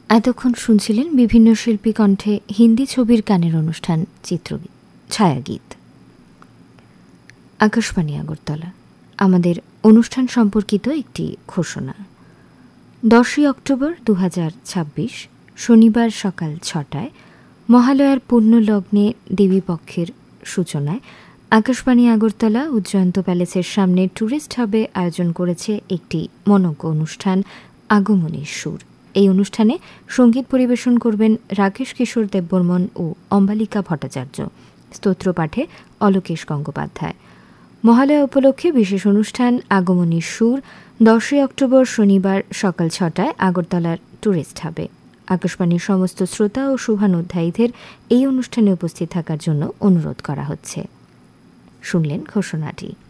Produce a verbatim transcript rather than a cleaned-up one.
এতক্ষণ শুনছিলেন বিভিন্ন শিল্পী কণ্ঠে হিন্দি ছবির গানের অনুষ্ঠান চিত্রগীত ছায়াগীত। আকাশবাণী আগরতলা। আমাদের অনুষ্ঠান সম্পর্কিত একটি ঘোষণা। দশই অক্টোবর দু হাজার ছাব্বিশ শনিবার সকাল ছটায় মহালয়ার পুণ্যলগ্নে দেবীপক্ষের সূচনায় আকাশবাণী আগরতলা উজ্জয়ন্ত প্যালেসের সামনে ট্যুরিস্ট হাবে আয়োজন করেছে একটি মনোজ্ঞ অনুষ্ঠান আগমনীর সুর। এই অনুষ্ঠানে সঙ্গীত পরিবেশন করবেন রাকেশ কিশোর দেববর্মন ও অম্বালিকা ভট্টাচার্য। স্তোত্র পাঠে অলোকেশ গঙ্গোপাধ্যায়। মহালয়া উপলক্ষে বিশেষ অনুষ্ঠান আগমনীর সুর দশই অক্টোবর শনিবার সকাল ছটায় আগরতলার ট্যুরিস্ট হাবে। আকাশবাণীর সমস্ত শ্রোতা ও শুভানুধ্যায়ীদের এই অনুষ্ঠানে উপস্থিত থাকার জন্য অনুরোধ করা হচ্ছে। শুনলেন ঘোষণাটি।